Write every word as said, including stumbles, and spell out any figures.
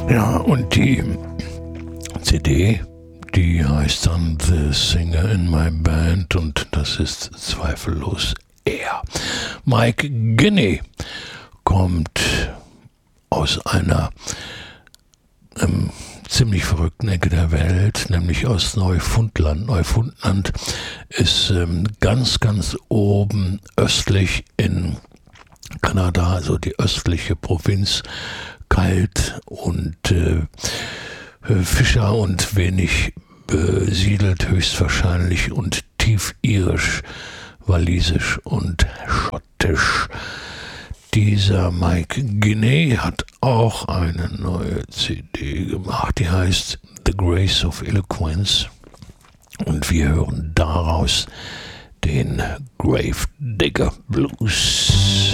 Ja, und die C D, die heißt dann The Singer in My Band und das ist zweifellos er. Mike Ginney kommt aus einer ähm, ziemlich verrückten Ecke der Welt, nämlich aus Neufundland. Neufundland ist ähm, ganz, ganz oben östlich in Kanada, also die östliche Provinz, kalt und äh, Fischer und wenig besiedelt, höchstwahrscheinlich, und tiefirisch, walisisch und schottisch. Dieser Mike Ginney hat auch eine neue C D gemacht, die heißt The Grace of Eloquence und wir hören daraus den Grave Digger Blues.